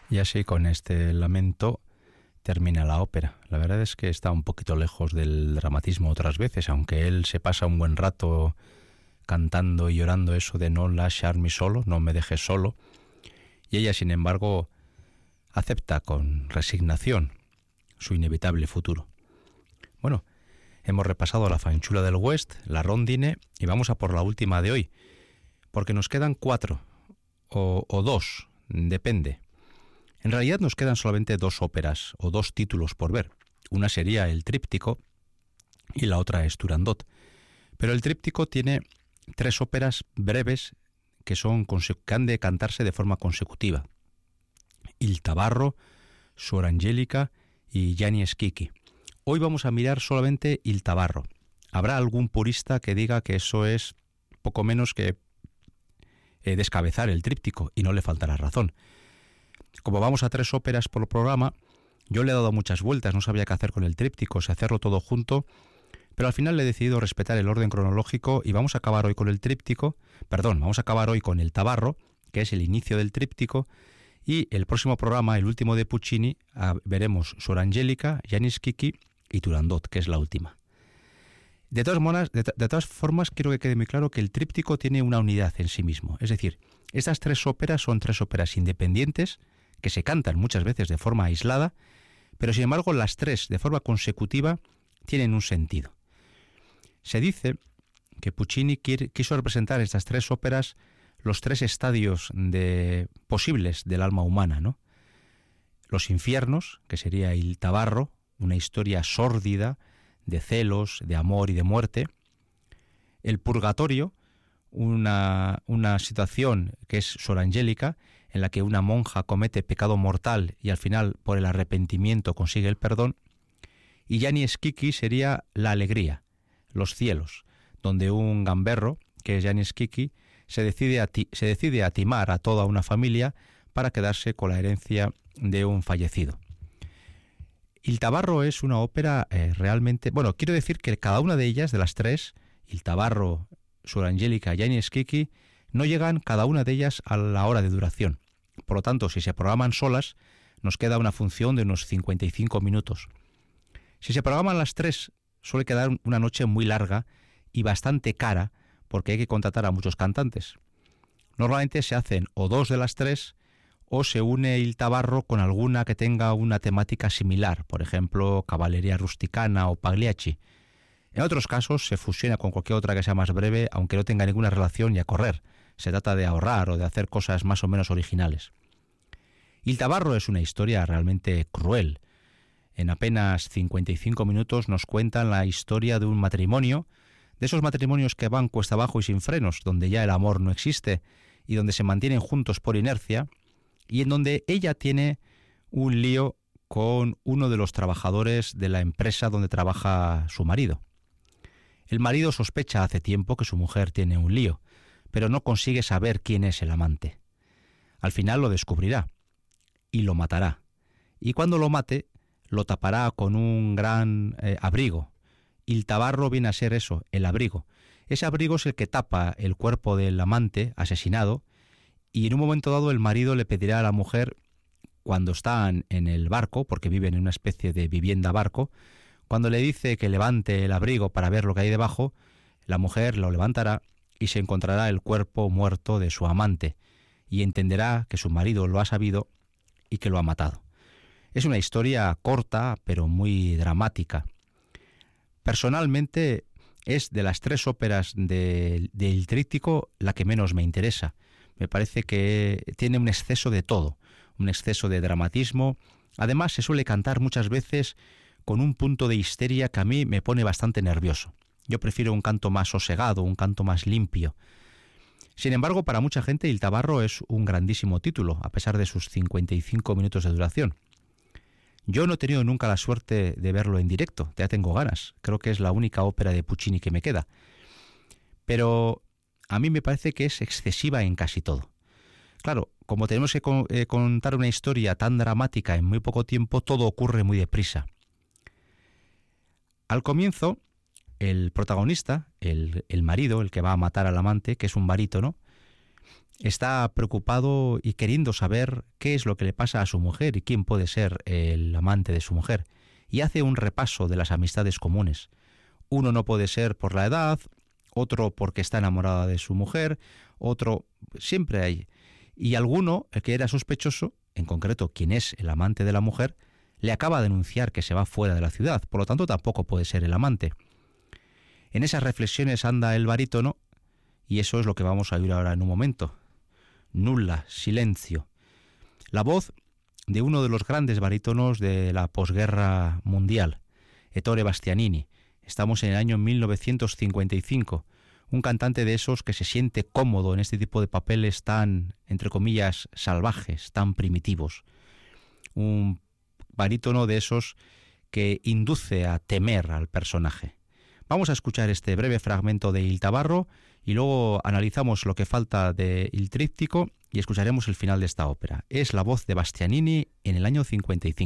Y así con este lamento termina la ópera. La verdad es que está un poquito lejos del dramatismo otras veces, aunque él se pasa un buen rato cantando y llorando eso de no lasciarmi solo, no me dejes solo. Y ella, sin embargo, acepta con resignación su inevitable futuro. Bueno, hemos repasado la Fanciulla del West, la Rondine, y vamos a por la última de hoy, porque nos quedan 4 o 2, depende. En realidad nos quedan solamente 2 óperas o 2 títulos por ver. Una sería el tríptico y la otra es Turandot. Pero el tríptico tiene 3 óperas breves que han de cantarse de forma consecutiva. Il Tabarro, Suor Angelica y Gianni Schicchi. Hoy vamos a mirar solamente Il Tabarro. Habrá algún purista que diga que eso es poco menos que descabezar el tríptico, y no le faltará razón. Como vamos a 3 óperas por programa, yo le he dado muchas vueltas, no sabía qué hacer con el tríptico, si hacerlo todo junto, pero al final he decidido respetar el orden cronológico y vamos a acabar hoy con el tríptico, vamos a acabar hoy con el Tabarro, que es el inicio del tríptico, y el próximo programa, el último de Puccini, veremos Suor Angelica, Gianni Schicchi y Turandot, que es la última. De todas formas, quiero que quede muy claro que el tríptico tiene una unidad en sí mismo, es decir, estas 3 óperas son 3 óperas independientes, que se cantan muchas veces de forma aislada, pero sin embargo las 3 de forma consecutiva tienen un sentido. Se dice que Puccini quiso representar estas 3 óperas los 3 estadios posibles del alma humana, ¿no? Los infiernos, que sería Il Tabarro, una historia sórdida de celos, de amor y de muerte. El purgatorio, una situación que es Suor Angelica, en la que una monja comete pecado mortal y al final por el arrepentimiento consigue el perdón. Y Gianni Schicchi sería la alegría, los cielos, donde un gamberro, que es Gianni Schicchi, se decide a timar a toda una familia para quedarse con la herencia de un fallecido. Il Tabarro es una ópera realmente... Bueno, quiero decir que cada una de ellas, de las 3, Il Tabarro, Suor Angelica y Gianni Schicchi, no llegan cada una de ellas a la hora de duración. Por lo tanto, si se programan solas, nos queda una función de unos 55 minutos. Si se programan las 3, suele quedar una noche muy larga y bastante cara, porque hay que contratar a muchos cantantes. Normalmente se hacen o 2 de las 3, o se une Il Tabarro con alguna que tenga una temática similar, por ejemplo, Cavalleria Rusticana o Pagliacci. En otros casos se fusiona con cualquier otra que sea más breve, aunque no tenga ninguna relación y a correr. Se trata de ahorrar o de hacer cosas más o menos originales. Il Tabarro es una historia realmente cruel. En apenas 55 minutos nos cuentan la historia de un matrimonio, de esos matrimonios que van cuesta abajo y sin frenos, donde ya el amor no existe y donde se mantienen juntos por inercia, y en donde ella tiene un lío con uno de los trabajadores de la empresa donde trabaja su marido. El marido sospecha hace tiempo que su mujer tiene un lío, pero no consigue saber quién es el amante. Al final lo descubrirá y lo matará. Y cuando lo mate, lo tapará con un gran abrigo. Il Tabarro viene a ser eso, el abrigo. Ese abrigo es el que tapa el cuerpo del amante asesinado, y en un momento dado el marido le pedirá a la mujer, cuando están en el barco, porque viven en una especie de vivienda barco, cuando le dice que levante el abrigo para ver lo que hay debajo, la mujer lo levantará y se encontrará el cuerpo muerto de su amante, y entenderá que su marido lo ha sabido y que lo ha matado. Es una historia corta, pero muy dramática. Personalmente, es de las 3 óperas del tríptico la que menos me interesa. Me parece que tiene un exceso de todo, un exceso de dramatismo. Además, se suele cantar muchas veces con un punto de histeria que a mí me pone bastante nervioso. Yo prefiero un canto más sosegado, un canto más limpio. Sin embargo, para mucha gente, Il Tabarro es un grandísimo título, a pesar de sus 55 minutos de duración. Yo no he tenido nunca la suerte de verlo en directo, ya tengo ganas. Creo que es la única ópera de Puccini que me queda. Pero a mí me parece que es excesiva en casi todo. Claro, como tenemos que contar una historia tan dramática en muy poco tiempo, todo ocurre muy deprisa. Al comienzo, el protagonista, el marido, el que va a matar al amante, que es un barítono, está preocupado y queriendo saber qué es lo que le pasa a su mujer y quién puede ser el amante de su mujer. Y hace un repaso de las amistades comunes. Uno no puede ser por la edad, otro porque está enamorada de su mujer, otro siempre hay. Y alguno, el que era sospechoso, en concreto quien es el amante de la mujer, le acaba de anunciar que se va fuera de la ciudad, por lo tanto tampoco puede ser el amante. En esas reflexiones anda el barítono y eso es lo que vamos a oír ahora en un momento. Nulla, silencio. La voz de uno de los grandes barítonos de la posguerra mundial, Ettore Bastianini. Estamos en el año 1955. Un cantante de esos que se siente cómodo en este tipo de papeles tan, entre comillas, salvajes, tan primitivos. Un barítono de esos que induce a temer al personaje. Vamos a escuchar este breve fragmento de Il Tabarro y luego analizamos lo que falta de Il Tríptico y escucharemos el final de esta ópera. Es la voz de Bastianini en el año 55.